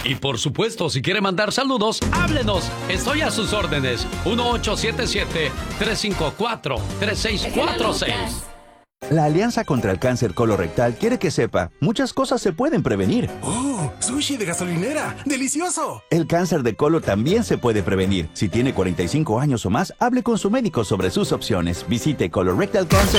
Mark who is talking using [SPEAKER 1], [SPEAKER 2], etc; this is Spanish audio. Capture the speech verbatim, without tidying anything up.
[SPEAKER 1] Y por supuesto, si quiere mandar saludos, háblenos. Estoy a sus órdenes. uno ocho siete siete, tres cinco cuatro, tres seis cuatro seis.
[SPEAKER 2] La Alianza contra el Cáncer Colorectal quiere que sepa, muchas cosas se pueden prevenir.
[SPEAKER 3] ¡Oh! ¡Sushi de gasolinera! ¡Delicioso!
[SPEAKER 2] El cáncer de colon también se puede prevenir. Si tiene cuarenta y cinco años o más, hable con su médico sobre sus opciones. Visite Colorectal Cancer